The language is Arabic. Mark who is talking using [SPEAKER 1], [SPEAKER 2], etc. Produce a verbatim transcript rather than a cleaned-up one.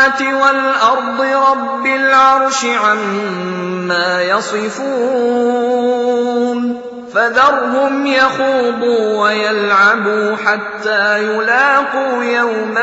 [SPEAKER 1] السَّمَاوَاتِ وَالْأَرْضِ رَبِّ الْعَرْشِ عَمَّا يَصِفُونَ فَذَرْهُمْ يَخُوضُوا وَيَلْعَبُوا حَتَّىٰ يُلَاقُوا يَوْمَهُمُ